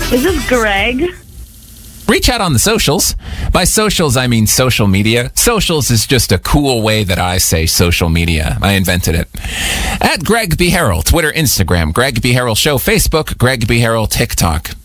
Is this Greg? Reach out on the socials. By socials, I mean social media. Socials is just a cool way that I say social media. I invented it. At Greg B. Harrell, Twitter, Instagram, Greg B. Harrell Show, Facebook, Greg B. Harrell, TikTok.